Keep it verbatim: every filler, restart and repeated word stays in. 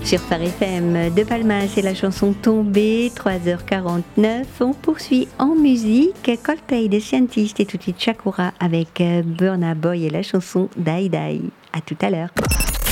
Sur Phare F M de Palma, c'est la chanson Tombée, trois heures quarante-neuf. On poursuit en musique Coldplay des Scientists et tout de suite Shakura avec Burna Boy et la chanson Die Die. À tout à l'heure.